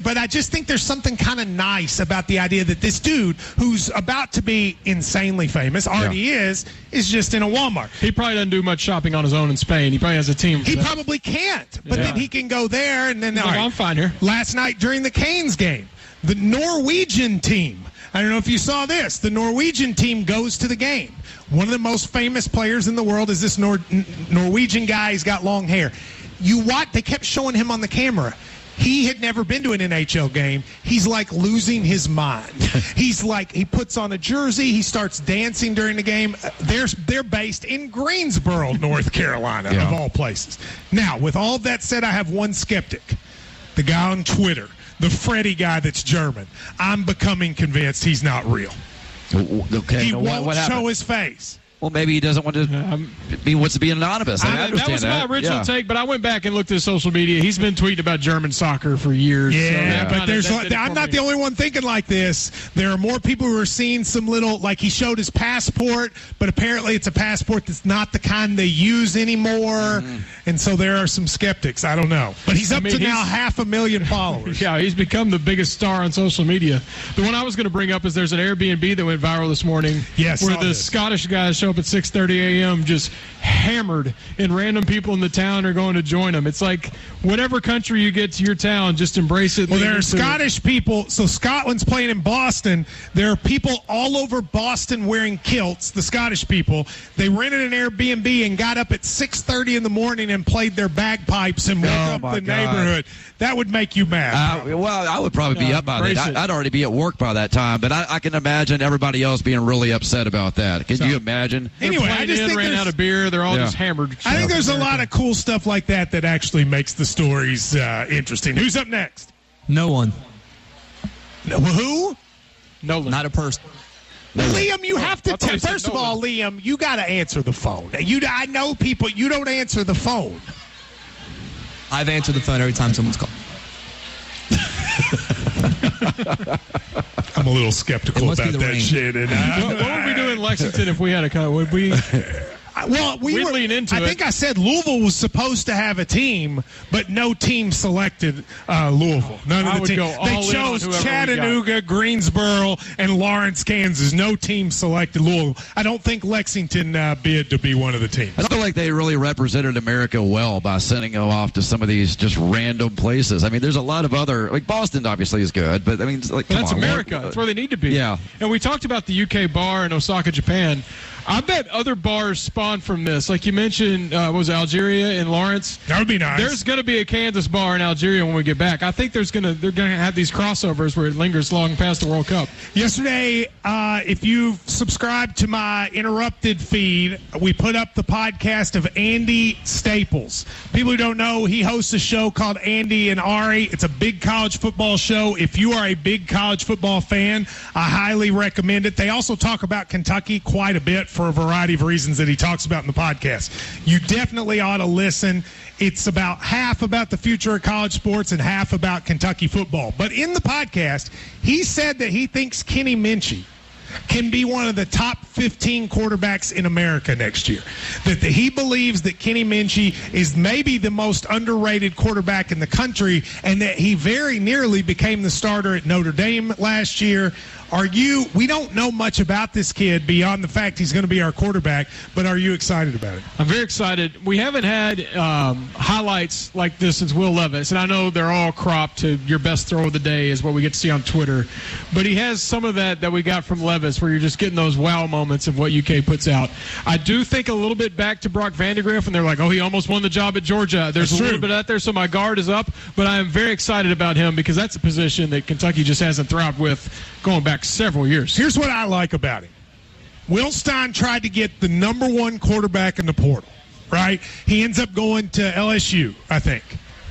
but I just think there's something kind of nice about the idea that this dude, who's about to be insanely famous, already is just in a Walmart. He probably doesn't do much shopping on his own in Spain. He probably has a team. He probably can't, but then he can go there, and then I'm fine here. Last night during the Canes game, the Norwegian team, I don't know if you saw this, the Norwegian team goes to the game. One of the most famous players in the world is this Norwegian guy. He's got long hair. They kept showing him on the camera. He had never been to an NHL game. He's like losing his mind. He's like, he puts on a jersey. He starts dancing during the game. They're based in Greensboro, North Carolina, of all places. Now, with all that said, I have one skeptic. The guy on Twitter, the Freddie guy that's German. I'm becoming convinced he's not real. Okay. He won't show his face. Well, maybe he doesn't want to wants to be anonymous. I understand that was my original take, but I went back and looked at his social media. He's been tweeting about German soccer for years. Yeah, but I'm not the only one thinking like this. There are more people who are seeing some little, like he showed his passport, but apparently it's a passport that's not the kind they use anymore. And so there are some skeptics. I don't know. But he's up to now 500,000 followers. Yeah, he's become the biggest star on social media. The one I was going to bring up is there's an Airbnb that went viral this morning where the Scottish guys show up at 6:30 a.m. just hammered, and random people in the town are going to join them. It's like whatever country you get to your town, just embrace it. Well, there are Scottish people. So Scotland's playing in Boston. There are people all over Boston wearing kilts, the Scottish people. They rented an Airbnb and got up at 6:30 in the morning and played their bagpipes and woke up the neighborhood. That would make you mad. Well, I would probably be up by that. I'd already be at work by that time, but I can imagine everybody else being really upset about that. Can you imagine? Anyway, I just think ran out of beer. They're all just hammered. I think there's a lot of cool stuff like that actually makes the stories interesting. Who's up next? No one. Who? No one. Not a person. Liam, you have to first of all, Liam, you got to answer the phone. I know people, you don't answer the phone. I've answered the phone every time someone's called. I'm a little skeptical about that shit. And, what would we do in Lexington if we had a would we? Well, we were lean into it. I think I said Louisville was supposed to have a team, but no team selected Louisville. None of the teams. They chose Chattanooga, Greensboro, and Lawrence, Kansas. No team selected Louisville. I don't think Lexington bid to be one of the teams. I feel like they really represented America well by sending them off to some of these just random places. I mean, there's a lot of other, like Boston obviously is good, but I mean, that's America. That's where they need to be. Yeah. And we talked about the UK bar in Osaka, Japan. I bet other bars spawn from this. Like you mentioned, was it Algeria and Lawrence? That would be nice. There's going to be a Kansas bar in Algeria when we get back. I think they're going to have these crossovers where it lingers long past the World Cup. Yesterday, if you subscribed to my interrupted feed, we put up the podcast of Andy Staples. People who don't know, he hosts a show called Andy and Ari. It's a big college football show. If you are a big college football fan, I highly recommend it. They also talk about Kentucky quite a bit for a variety of reasons that he talks about in the podcast. You definitely ought to listen. It's about half about the future of college sports and half about Kentucky football. But in the podcast, he said that he thinks Kenny Minchey can be one of the top 15 quarterbacks in America next year. That he believes that Kenny Minchey is maybe the most underrated quarterback in the country, and that he very nearly became the starter at Notre Dame last year. We don't know much about this kid beyond the fact he's going to be our quarterback, but are you excited about it? I'm very excited. We haven't had highlights like this since Will Levis, and I know they're all cropped to your best throw of the day is what we get to see on Twitter. But he has some of that we got from Levis where you're just getting those wow moments of what UK puts out. I do think a little bit back to Brock Vandagriff, and they're like, he almost won the job at Georgia. There's a little bit out there, so my guard is up, but I am very excited about him because that's a position that Kentucky just hasn't thrived with going back several years. Here's what I like about him. Will Stein tried to get the number one quarterback in the portal, right? He ends up going to LSU, I think.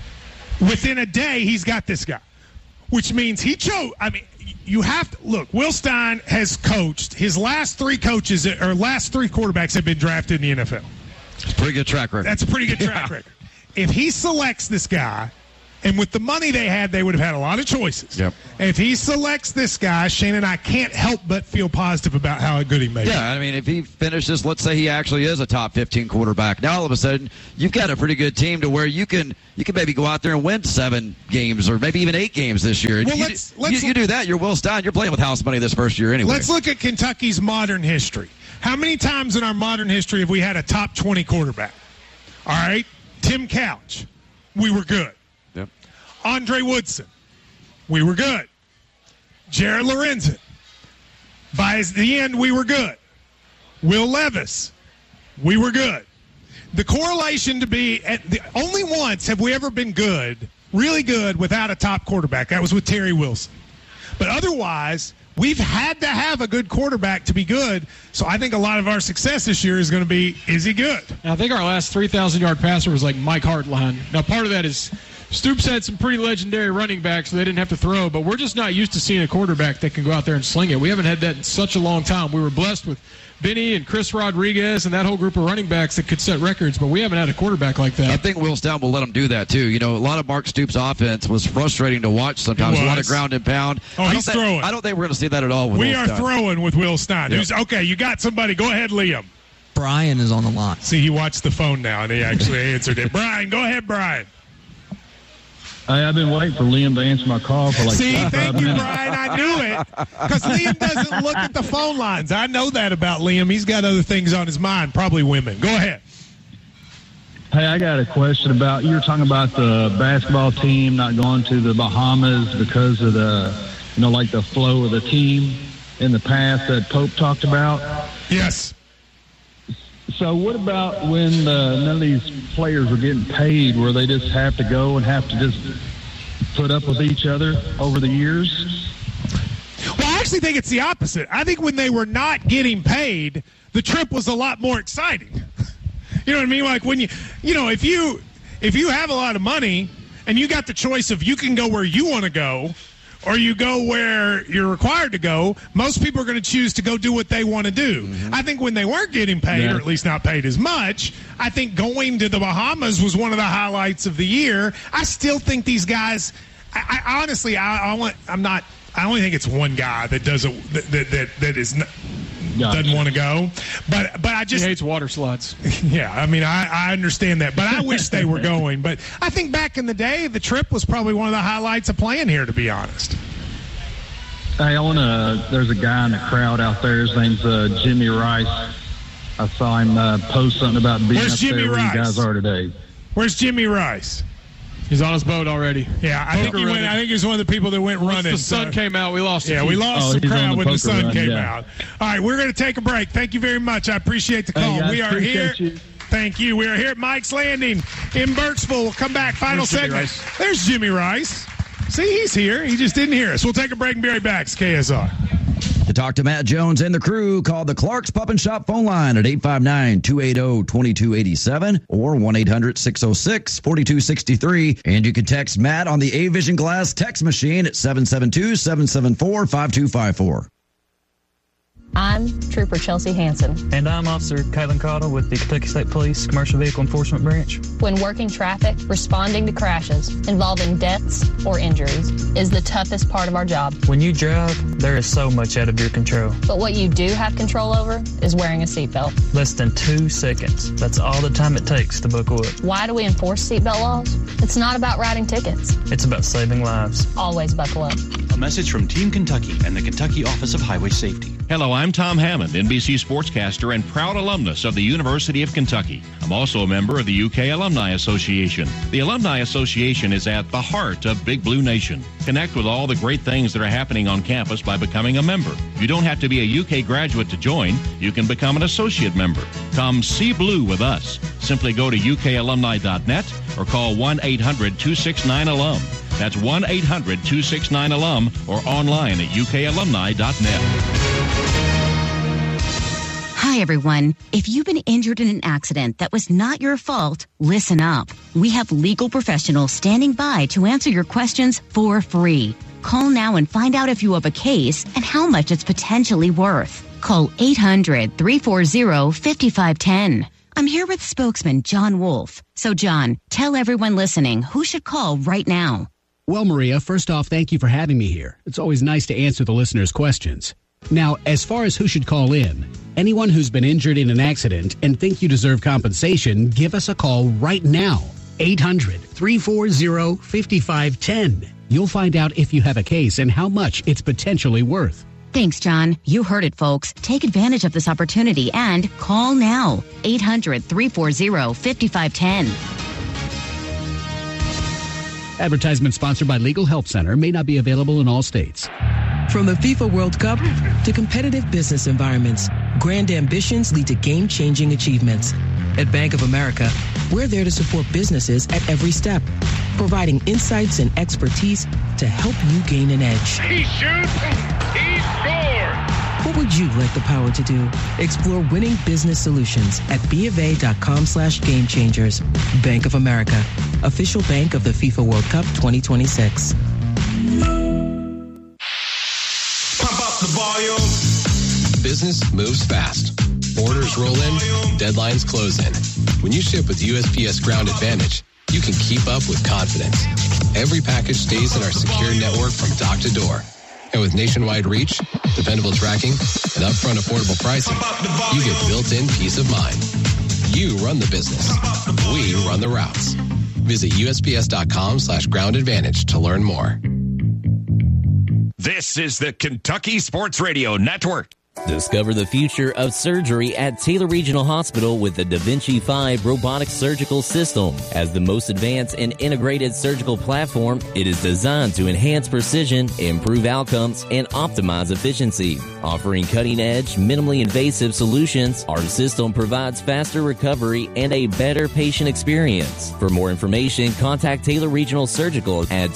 Within a day, he's got this guy, which means he chose. I mean, you have to look. Will Stein has coached. His last three quarterbacks have been drafted in the NFL. It's a pretty good track record. That's a pretty good track record. If he selects this guy, And with the money they had, they would have had a lot of choices. Yep. And if he selects this guy, Shane and I can't help but feel positive about how good he may be. Yeah, I mean, if he finishes, let's say he actually is a top 15 quarterback, now all of a sudden you've got a pretty good team to where you can maybe go out there and win 7 games or maybe even 8 games this year. Well, you do that, you're Will Stein. You're playing with house money this first year anyway. Let's look at Kentucky's modern history. How many times in our modern history have we had a top 20 quarterback? All right, Tim Couch, we were good. Yep. Andre Woodson, we were good. Jared Lorenzen, by the end, we were good. Will Levis, we were good. The correlation to be only once have we ever been good, really good, without a top quarterback. That was with Terry Wilson. But otherwise, we've had to have a good quarterback to be good. So I think a lot of our success this year is going to be, is he good? I think our last 3,000-yard passer was like Mike Hartline. Now, part of that is Stoops had some pretty legendary running backs, so they didn't have to throw, but we're just not used to seeing a quarterback that can go out there and sling it. We haven't had that in such a long time. We were blessed with Benny and Chris Rodriguez and that whole group of running backs that could set records, but we haven't had a quarterback like that. I think Will Stein will let him do that, too. You know, a lot of Mark Stoops' offense was frustrating to watch sometimes. A lot of ground and pound. He's throwing. I don't think we're going to see that at all with Will Stein. We are throwing with Will Stein. Yep. Okay, you got somebody. Go ahead, Liam. Brian is on the line. See, he watched the phone now, and he actually answered it. Brian, go ahead, Brian. Hey, I've been waiting for Liam to answer my call for like 5 minutes. Thank you, Brian. I knew it. Because Liam doesn't look at the phone lines. I know that about Liam. He's got other things on his mind, probably women. Go ahead. Hey, I got a question about, you were talking about the basketball team not going to the Bahamas because of the, like the flow of the team in the past that Pope talked about. Yes. So what about when none of these players are getting paid, where they just have to go and have to just put up with each other over the years? Well, I actually think it's the opposite. I think when they were not getting paid, the trip was a lot more exciting. You know what I mean? Like when if you have a lot of money and you got the choice of you can go where you want to go or you go where you're required to go, most people are going to choose to go do what they want to do. Mm-hmm. I think when they weren't getting paid, or at least not paid as much, I think going to the Bahamas was one of the highlights of the year. I still think these guys, I honestly, I only think it's one guy that doesn't want to go, but I just, he hates water slides. Yeah, I mean, I understand that, but I wish they were going. But I think back in the day, the trip was probably one of the highlights of playing here, to be honest. Hey, there's a guy in the crowd out there. His name's Jimmy Rice. I saw him post something about being up there where you guys are today. Where's Jimmy Rice? He's on his boat already. Yeah, I think he was one of the people that went running. The sun came out, we lost. Yeah, we lost some crowd when the sun came out. All right, we're going to take a break. Thank you very much. I appreciate the call. Hey guys, we are here. You. Thank you. We are here at Mike's Landing in Burkesville. We'll come back. Final segment. There's Jimmy Rice. See, he's here. He just didn't hear us. We'll take a break and be right back. It's KSR. To talk to Matt Jones and the crew, call the Clark's Pub and Shop phone line at 859-280-2287 or 1-800-606-4263. And you can text Matt on the A-Vision Glass text machine at 772-774-5254. I'm Trooper Chelsea Hansen. And I'm Officer Caitlin Cottle with the Kentucky State Police Commercial Vehicle Enforcement Branch. When working traffic, responding to crashes involving deaths or injuries is the toughest part of our job. When you drive, there is so much out of your control. But what you do have control over is wearing a seatbelt. Less than 2 seconds. That's all the time it takes to buckle up. Why do we enforce seatbelt laws? It's not about writing tickets. It's about saving lives. Always buckle up. A message from Team Kentucky and the Kentucky Office of Highway Safety. Hello, I'm Tom Hammond, NBC sportscaster and proud alumnus of the University of Kentucky. I'm also a member of the UK Alumni Association. The Alumni Association is at the heart of Big Blue Nation. Connect with all the great things that are happening on campus by becoming a member. You don't have to be a UK graduate to join. You can become an associate member. Come see blue with us. Simply go to ukalumni.net or call 1-800-269-ALUM. That's 1-800-269-ALUM or online at ukalumni.net. Hi, everyone. If you've been injured in an accident that was not your fault, listen up. We have legal professionals standing by to answer your questions for free. Call now and find out if you have a case and how much it's potentially worth. Call 800-340-5510. I'm here with spokesman John Wolf. So, John, tell everyone listening who should call right now. Well, Maria, first off, thank you for having me here. It's always nice to answer the listeners' questions. Now, as far as who should call in, anyone who's been injured in an accident and think you deserve compensation, give us a call right now. 800-340-5510. You'll find out if you have a case and how much it's potentially worth. Thanks, John. You heard it, folks. Take advantage of this opportunity and call now. 800-340-5510. Advertisement sponsored by Legal Help Center. May not be available in all states. From the FIFA World Cup to competitive business environments, grand ambitions lead to game-changing achievements. At Bank of America, we're there to support businesses at every step, providing insights and expertise to help you gain an edge. He shoots, he scores! What would you like the power to do? Explore winning business solutions at BofA.com/gamechangers. Bank of America, official bank of the FIFA World Cup 2026. Pump up the volume. Business moves fast. Orders roll in, deadlines close in. When you ship with USPS Ground Advantage, you can keep up with confidence. Every package stays in our secure network from dock to door. And with nationwide reach, dependable tracking, and upfront affordable pricing, you get built-in peace of mind. You run the business. We run the routes. Visit USPS.com/Ground Advantage to learn more. This is the Kentucky Sports Radio Network. Discover the future of surgery at Taylor Regional Hospital with the Da Vinci 5 robotic surgical system. As the most advanced and integrated surgical platform, it is designed to enhance precision, improve outcomes, and optimize efficiency. Offering cutting-edge, minimally invasive solutions, our system provides faster recovery and a better patient experience. For more information, contact Taylor Regional Surgical at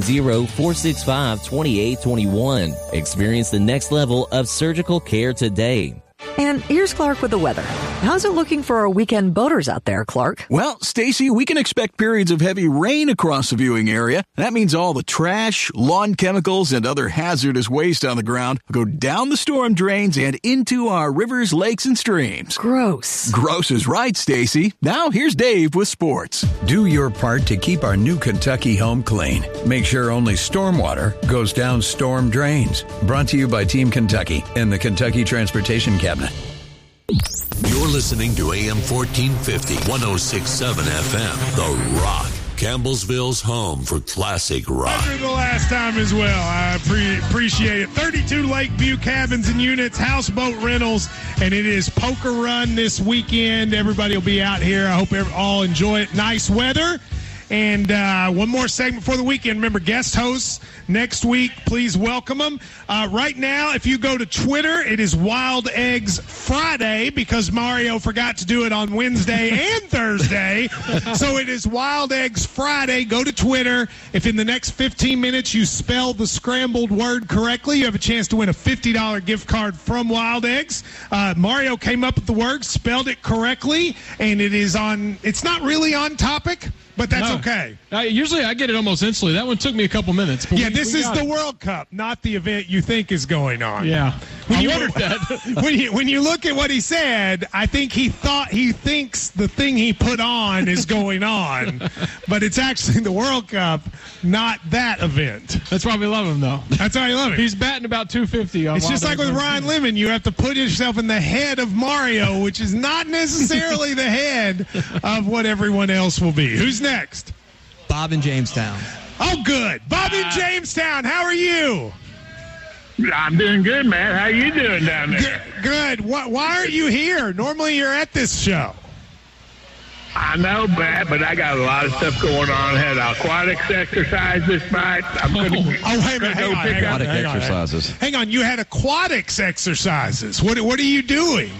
270-465-2821. Experience the next level of surgical care today. And here's Clark with the weather. How's it looking for our weekend boaters out there, Clark? Well, Stacy, we can expect periods of heavy rain across the viewing area. That means all the trash, lawn chemicals, and other hazardous waste on the ground go down the storm drains and into our rivers, lakes, and streams. Gross. Gross is right, Stacy. Now here's Dave with sports. Do your part to keep our new Kentucky home clean. Make sure only stormwater goes down storm drains. Brought to you by Team Kentucky and the Kentucky Transportation Cabinet. You're listening to AM 1450, 106.7 FM, The Rock, Campbellsville's home for classic rock. Better the last time as well. I appreciate it. 32 Lakeview cabins and units, houseboat rentals, and it is Poker Run this weekend. Everybody will be out here. I hope all enjoy it. Nice weather. And one more segment for the weekend. Remember, guest hosts next week. Please welcome them. Right now, if you go to Twitter, it is Wild Eggs Friday because Mario forgot to do it on Wednesday and Thursday. So it is Wild Eggs Friday. Go to Twitter. If in the next 15 minutes you spell the scrambled word correctly, you have a chance to win a $50 gift card from Wild Eggs. Mario came up with the word, spelled it correctly, and it's not really on topic, but that's okay. Usually I get it almost instantly. That one took me a couple minutes. But this is the World Cup, not the event you think is going on. Yeah. I wondered that. when you look at what he said, I think he thinks the thing he put on is going on, but it's actually the World Cup, not that event. That's why we love him, though. That's why you love him. He's batting about 250. It's just like with Ryan Lemon. You have to put yourself in the head of Mario, which is not necessarily the head of what everyone else will be. Who's next? Bob in Jamestown. Oh, good. Bob in Jamestown, how are you? I'm doing good, man. How you doing down there? Good. Why aren't you here? Normally you're at this show. I know, Matt, but I got a lot of stuff going on. I had aquatics exercise this night. I'm going to wait a minute. Hang on. You had aquatics exercises. What are you doing?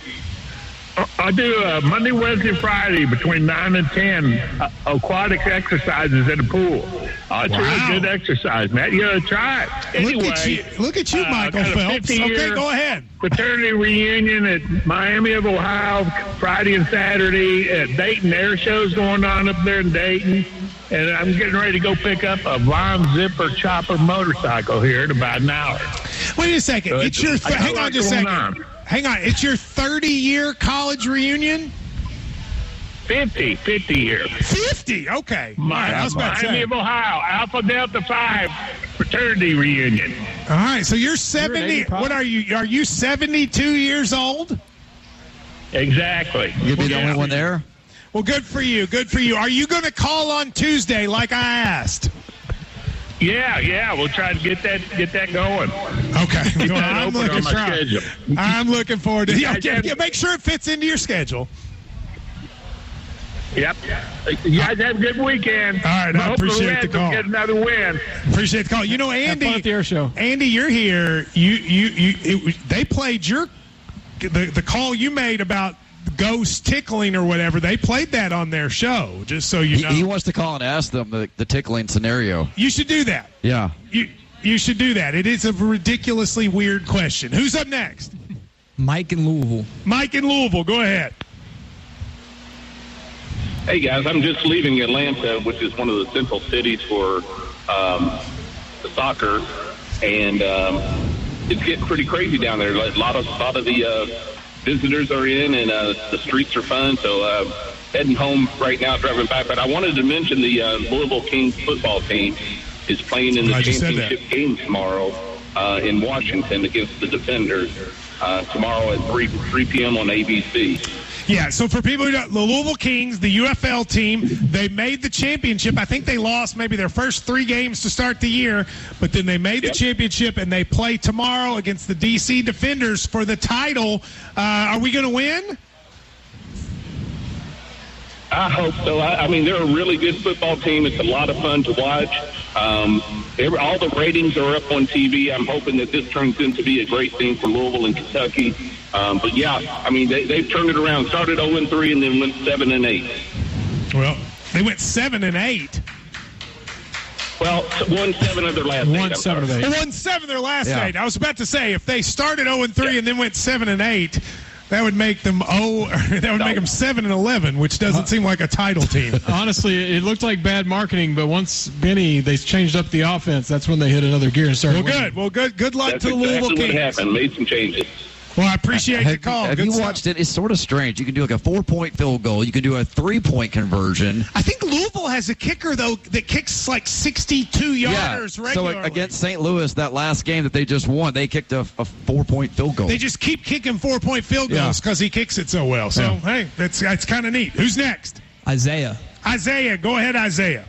I do Monday, Wednesday, Friday between 9 and 10 aquatic exercises in the pool. It's really good exercise, Matt. You got to try it. Anyway, look at you, Michael Phelps. Okay, go ahead. Fraternity reunion at Miami of Ohio Friday and Saturday at Dayton. Air show's going on up there in Dayton. And I'm getting ready to go pick up a Von Zipper chopper motorcycle here in about an hour. Wait a second. Hang on just a second. Hang on. It's your 30-year college reunion? 50 here. 50, okay. I was about to Miami say. of Ohio, Alpha Delta Phi fraternity reunion. All right, so you're 70. What are you? Are you 72 years old? Exactly. You'll be the only one there? Well, good for you. Good for you. Are you going to call on Tuesday like I asked? Yeah, we'll try to get that going. Okay. Keep Well, that I'm open looking on my forward. schedule. I'm looking forward to Yeah, it. Make sure it fits into your schedule. Yep. You guys have a good weekend. All right, I hope the appreciate the Reds will call. Get another win. Appreciate the call. You know, Andy, Have fun at the air show. Andy, you're here. They played the call you made about ghost tickling or whatever. They played that on their show, just so you know. He wants to call and ask them the tickling scenario. You should do that. Yeah. You should do that. It is a ridiculously weird question. Who's up next? Mike in Louisville. Mike in Louisville. Go ahead. Hey, guys, I'm just leaving Atlanta, which is one of the central cities for the soccer, and it's getting pretty crazy down there. A lot of the visitors are in, and the streets are fun, so heading home right now, driving back. But I wanted to mention the Louisville Kings football team is playing in the championship game tomorrow in Washington against the Defenders tomorrow at 3 p.m. on ABC. Yeah, so for people who don't, the Louisville Kings, the UFL team, they made the championship. I think they lost maybe their first 3 games to start the year, but then they made the championship, and they play tomorrow against the D.C. Defenders for the title. Are we going to win? I hope so. I mean, they're a really good football team. It's a lot of fun to watch. All the ratings are up on TV. I'm hoping that this turns into be a great thing for Louisville and Kentucky. But yeah, I mean, they've turned it around. Started 0-3 and then went 7-8. Well, they went 7-8. Well, won 7 of their last 8. Won 7 of 8. They won 7 of their last 8. I was about to say, if they started 0-3 and then went 7-8, that would make them make them 7-11, which doesn't seem like a title team. Honestly, it looked like bad marketing, but once they changed up the offense, that's when they hit another gear and started winning. Good luck That's to the Louisville exactly Kings. what happened. Made some changes. Well, I appreciate the call. Have Good you stuff. watched it? It's sort of strange. You can do like a 4-point field goal. You can do a 3-point conversion. I think Louisville has a kicker, though, that kicks like 62 yarders regularly. So against St. Louis, that last game that they just won, they kicked a 4-point field goal. They just keep kicking 4-point field goals because he kicks it so well. So, hey, that's kind of neat. Who's next? Isaiah. Isaiah. Go ahead, Isaiah.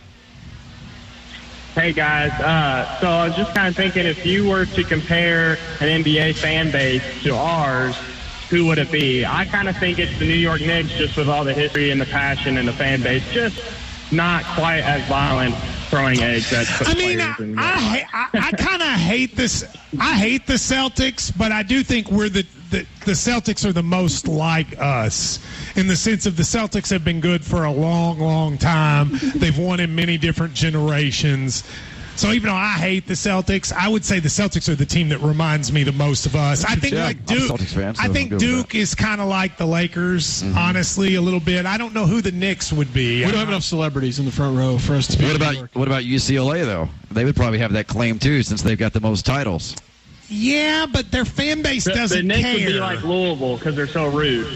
Hey, guys. So I was just kind of thinking, if you were to compare an NBA fan base to ours, who would it be? I kind of think it's the New York Knicks, just with all the history and the passion and the fan base, just not quite as violent throwing eggs at the players. I kind of hate this. I hate the Celtics, but I do think we're the Celtics are the most like us in the sense of the Celtics have been good for a long, long time. They've won in many different generations. So even though I hate the Celtics, I would say the Celtics are the team that reminds me the most of us. I think like Duke. I'm a Celtics fan, so I I'm think good with Duke is kind of like the Lakers, honestly, a little bit. I don't know who the Knicks would be. We don't have enough celebrities in the front row for us to be. What about UCLA though? They would probably have that claim too, since they've got the most titles. Yeah, but their fan base doesn't the Knicks care. would be like Louisville because they're so rude.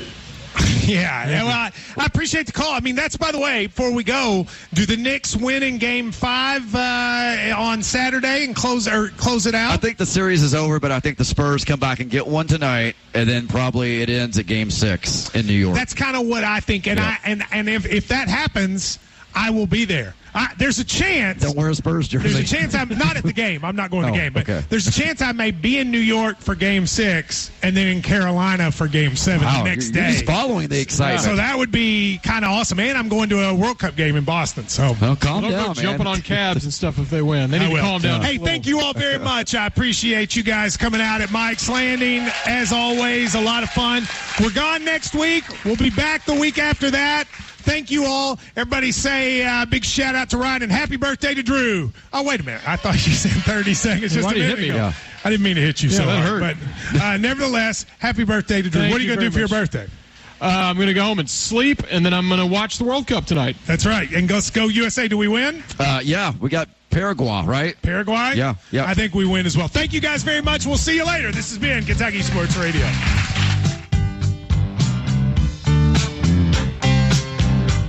Yeah, well, I appreciate the call. I mean, that's, by the way, before we go, do the Knicks win in Game 5 on Saturday and close it out? I think the series is over, but I think the Spurs come back and get one tonight, and then probably it ends at Game 6 in New York. That's kind of what I think, and and if that happens, I will be there. There's a chance. Don't wear a Spurs jersey. There's a chance I'm not at the game. I'm not going to the game, but there's a chance I may be in New York for Game 6 and then in Carolina for Game 7 the next day. You're just following the excitement. So that would be kind of awesome. And I'm going to a World Cup game in Boston. So calm down, man. Jumping on cabs and stuff if they win. They need to calm down. Hey, thank you all very much. I appreciate you guys coming out at Mike's Landing. As always, a lot of fun. We're gone next week. We'll be back the week after that. Thank you all. Everybody say big shout out to Ryan and happy birthday to Drew. Oh, wait a minute. I thought you said 30 seconds just a minute ago. I didn't mean to hit you so that hard. hurt. But nevertheless, happy birthday to Drew. Thank what are you going to do for your birthday? I'm going to go home and sleep, and then I'm going to watch the World Cup tonight. That's right. And let's go USA. Do we win? Yeah, we got Paraguay, right? Paraguay? Yeah. I think we win as well. Thank you guys very much. We'll see you later. This has been Kentucky Sports Radio.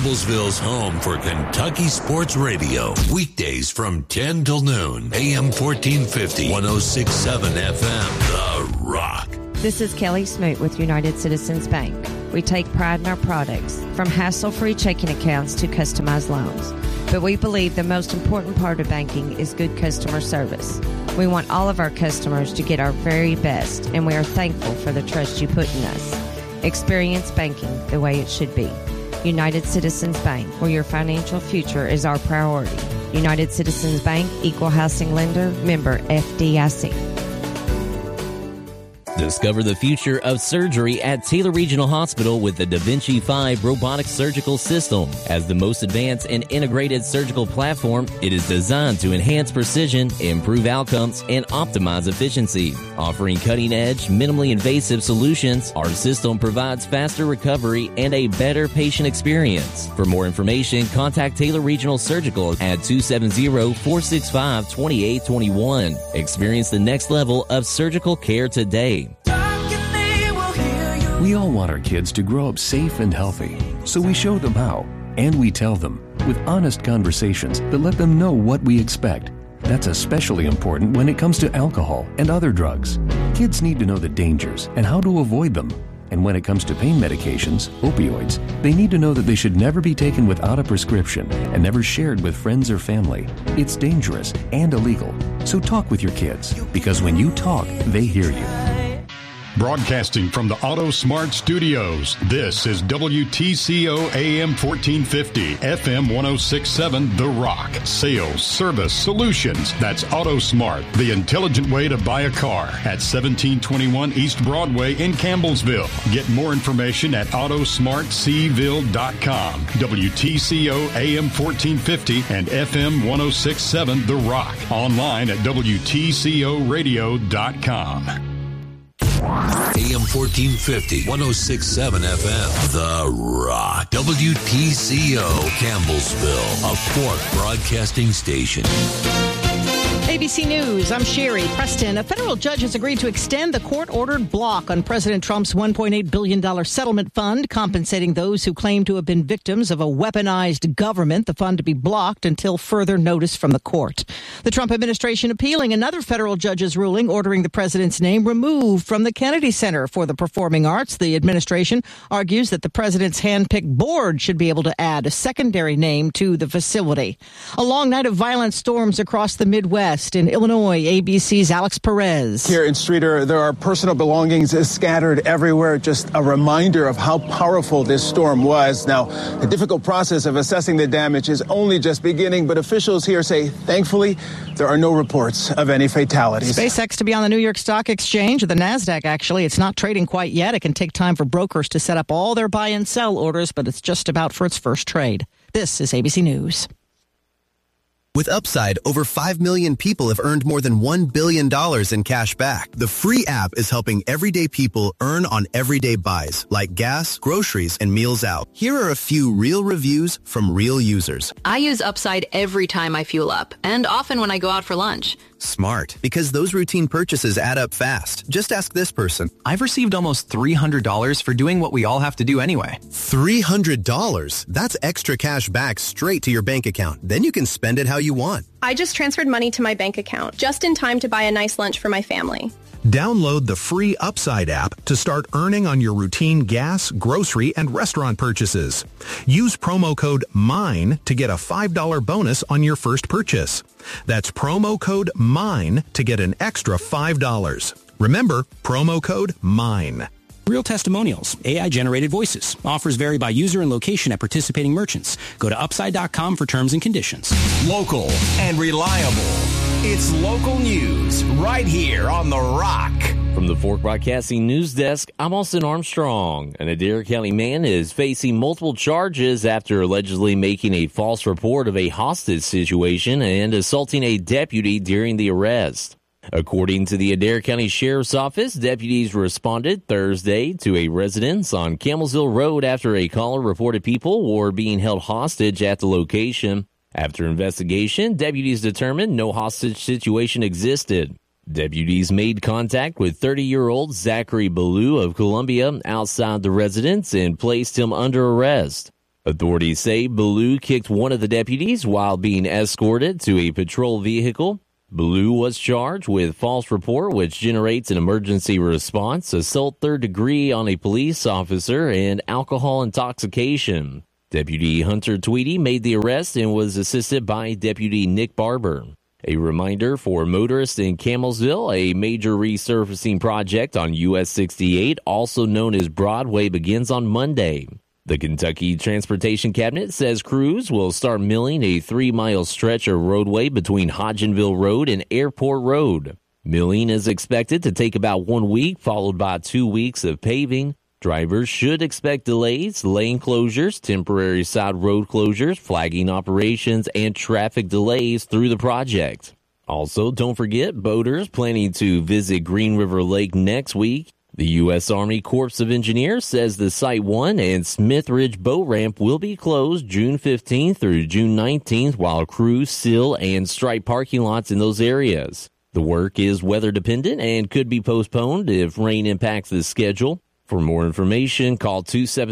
Campbellsville's home for Kentucky Sports Radio. Weekdays from 10 till noon. AM 1450, 106.7 FM. The Rock. This is Kelly Smoot with United Citizens Bank. We take pride in our products, from hassle-free checking accounts to customized loans. But we believe the most important part of banking is good customer service. We want all of our customers to get our very best, and we are thankful for the trust you put in us. Experience banking the way it should be. United Citizens Bank, where your financial future is our priority. United Citizens Bank, Equal Housing Lender, member FDIC. Discover the future of surgery at Taylor Regional Hospital with the Da Vinci 5 robotic surgical system. As the most advanced and integrated surgical platform, it is designed to enhance precision, improve outcomes, and optimize efficiency. Offering cutting-edge, minimally invasive solutions, our system provides faster recovery and a better patient experience. For more information, contact Taylor Regional Surgical at 270-465-2821. Experience the next level of surgical care today. We all want our kids to grow up safe and healthy, so we show them how, and we tell them with honest conversations that let them know what we expect. That's especially important when it comes to alcohol and other drugs. Kids need to know the dangers and how to avoid them. And when it comes to pain medications, opioids, they need to know that they should never be taken without a prescription and never shared with friends or family. It's dangerous and illegal. So talk with your kids, because when you talk, they hear you. Broadcasting from the Auto Smart Studios, this is WTCO AM 1450, FM 106.7 The Rock. Sales, service, solutions. That's Auto Smart, the intelligent way to buy a car at 1721 East Broadway in Campbellsville. Get more information at autosmartcville.com. WTCO AM 1450 and FM 106.7 The Rock. Online at WTCOradio.com. AM 1450, 106.7 FM. The Rock. WTCO, Campbellsville, a Fort Broadcasting Station. ABC News, I'm Sherry Preston. A federal judge has agreed to extend the court-ordered block on President Trump's $1.8 billion settlement fund, compensating those who claim to have been victims of a weaponized government. The fund to be blocked until further notice from the court. The Trump administration appealing another federal judge's ruling ordering the president's name removed from the Kennedy Center for the Performing Arts. The administration argues that the president's hand-picked board should be able to add a secondary name to the facility. A long night of violent storms across the Midwest. In Illinois, ABC's Alex Perez. Here in Streeter, there are personal belongings scattered everywhere. Just a reminder of how powerful this storm was. Now, the difficult process of assessing the damage is only just beginning, but officials here say, thankfully, there are no reports of any fatalities. SpaceX to be on the New York Stock Exchange, or the NASDAQ, actually. It's not trading quite yet. It can take time for brokers to set up all their buy and sell orders, but it's just about for its first trade. This is ABC News. With Upside, over 5 million people have earned more than $1 billion in cash back. The free app is helping everyday people earn on everyday buys, like gas, groceries, and meals out. Here are a few real reviews from real users. I use Upside every time I fuel up, and often when I go out for lunch. Smart, because those routine purchases add up fast. Just ask this person. I've received almost $300 for doing what we all have to do anyway. $300? That's extra cash back straight to your bank account. Then you can spend it how you want. I just transferred money to my bank account, just in time to buy a nice lunch for my family. Download the free Upside app to start earning on your routine gas, grocery, and restaurant purchases. Use promo code MINE to get a $5 bonus on your first purchase. That's promo code MINE to get an extra $5. Remember, promo code MINE. Real testimonials, AI-generated voices. Offers vary by user and location at participating merchants. Go to Upside.com for terms and conditions. Local and reliable. It's local news right here on The Rock. From the Fort Broadcasting News Desk, I'm Austin Armstrong. An Adair County man is facing multiple charges after allegedly making a false report of a hostage situation and assaulting a deputy during the arrest. According to the Adair County Sheriff's Office, deputies responded Thursday to a residence on Campbellsville Road after a caller reported people were being held hostage at the location. After investigation, deputies determined no hostage situation existed. Deputies made contact with 30-year-old Zachary Ballou of Columbia outside the residence and placed him under arrest. Authorities say Ballou kicked one of the deputies while being escorted to a patrol vehicle. Ballou was charged with false report, which generates an emergency response, assault third degree on a police officer, and alcohol intoxication. Deputy Hunter Tweedy made the arrest and was assisted by Deputy Nick Barber. A reminder for motorists in Camelsville, a major resurfacing project on US 68, also known as Broadway, begins on Monday. The Kentucky Transportation Cabinet says crews will start milling a 3-mile stretch of roadway between Hodgenville Road and Airport Road. Milling is expected to take about 1 week, followed by 2 weeks of paving. Drivers should expect delays, lane closures, temporary side road closures, flagging operations, and traffic delays through the project. Also, don't forget boaters planning to visit Green River Lake next week. The U.S. Army Corps of Engineers says the Site 1 and Smith Ridge boat ramp will be closed June 15th through June 19th while crews seal and stripe parking lots in those areas. The work is weather dependent and could be postponed if rain impacts the schedule. For more information, call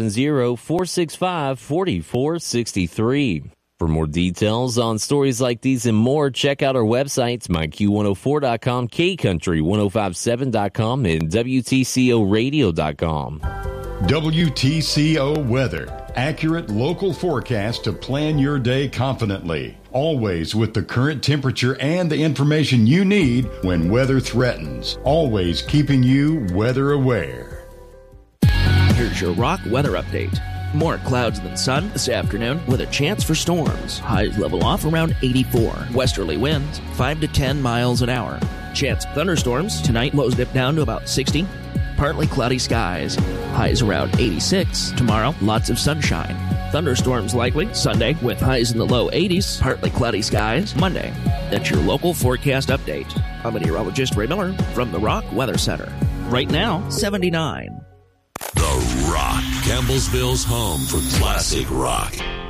270-465-4463. For more details on stories like these and more, check out our websites, myq104.com, kcountry1057.com, and WTCOradio.com. WTCO Weather. Accurate local forecast to plan your day confidently. Always with the current temperature and the information you need when weather threatens. Always keeping you weather aware. Here's your Rock weather update. More clouds than sun this afternoon with a chance for storms. Highs level off around 84. Westerly winds 5 to 10 miles an hour. Chance of thunderstorms. Tonight lows dip down to about 60. Partly cloudy skies. Highs around 86. Tomorrow lots of sunshine. Thunderstorms likely Sunday with highs in the low 80s. Partly cloudy skies Monday. That's your local forecast update. I'm meteorologist Ray Miller from the Rock Weather Center. Right now, 79. The Rock, Campbellsville's home for classic rock.